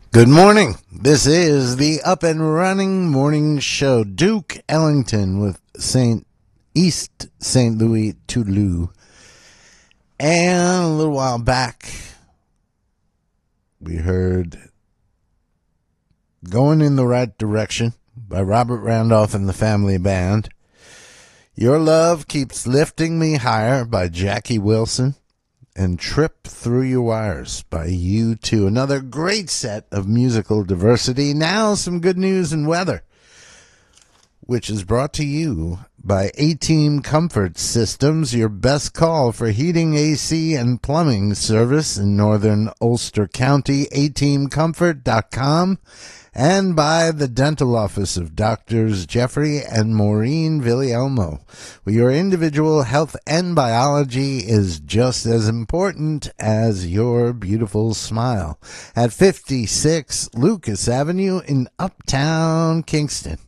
Good morning. This is the Up and Running Morning Show. Duke Ellington with East St. Louis Toulouse. And a little while back, we heard Going in the Right Direction by Robert Randolph and the Family Band. Your Love Keeps Lifting Me Higher by Jackie Wilson. And Trip Through Your Wires by U2. Another great set of musical diversity. Now some good news and weather, which is brought to you by A-Team Comfort Systems, your best call for heating, AC, and plumbing service in northern Ulster County, ateamcomfort.com, and by the dental office of Doctors Jeffrey and Maureen Villielmo, where your individual health and biology is just as important as your beautiful smile, at 56 Lucas Avenue in Uptown Kingston.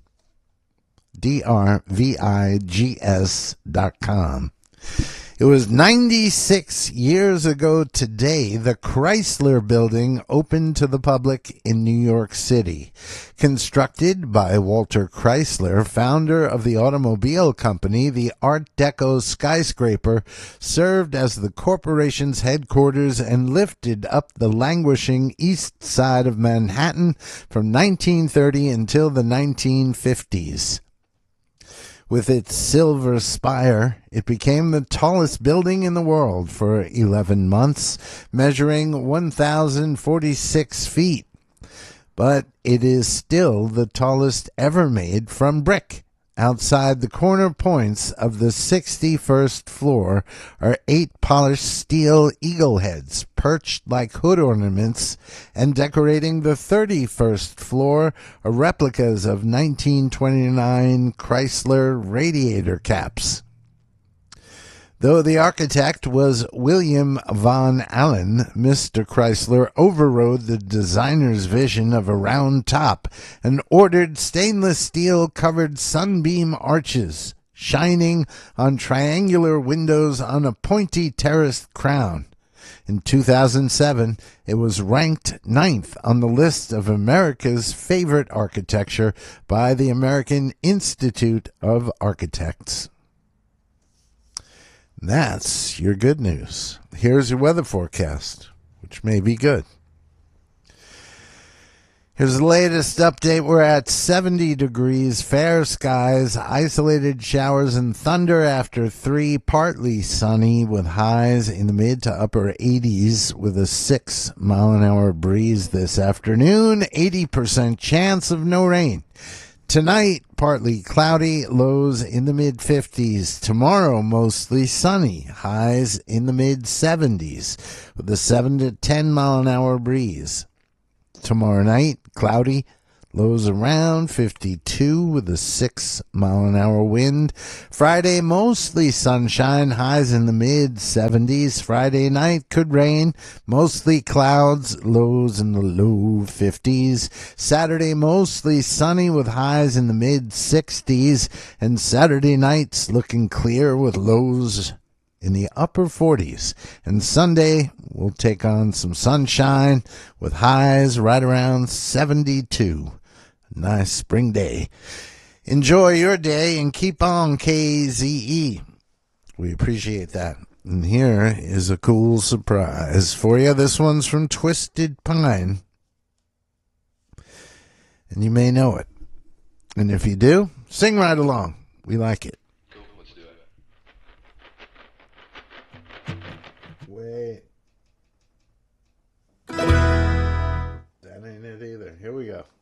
drvigs.com. It was 96 years ago today the Chrysler Building opened to the public in New York City. Constructed by Walter Chrysler, founder of the automobile company, the Art Deco skyscraper served as the corporation's headquarters and lifted up the languishing east side of Manhattan from 1930 until the 1950s. With its silver spire, it became the tallest building in the world for 11 months, measuring 1,046 feet. But it is still the tallest ever made from brick. Outside the corner points of the 61st floor are 8 polished steel eagle heads perched like hood ornaments, and decorating the 31st floor are replicas of 1929 Chrysler radiator caps. Though the architect was William Von Allen, Mr. Chrysler overrode the designer's vision of a round top and ordered stainless steel covered sunbeam arches, shining on triangular windows on a pointy terraced crown. In 2007, it was ranked 9th on the list of America's favorite architecture by the American Institute of Architects. That's your good news. Here's your weather forecast, which may be good. Here's the latest update. We're at 70 degrees, fair skies, isolated showers and thunder after 3, partly sunny with highs in the mid to upper 80s with a 6-mile-an-hour breeze this afternoon, 80% chance of no rain. Tonight, partly cloudy, lows in the mid-50s. Tomorrow, mostly sunny, highs in the mid-70s with a 7 to 10 mile an hour breeze. Tomorrow night, cloudy, lows around 52 with a 6-mile-an-hour wind. Friday, mostly sunshine, highs in the mid-70s. Friday night could rain, mostly clouds, lows in the low 50s. Saturday, mostly sunny with highs in the mid-60s. And Saturday night's looking clear with lows in the upper 40s. And Sunday, we'll take on some sunshine with highs right around 72. Nice spring day. Enjoy your day and keep on KZE. We appreciate that. And here is a cool surprise for you. This one's from Twisted Pine. And you may know it. And if you do, sing right along. We like it. Cool, let's do it. Wait. That ain't it either. Here we go.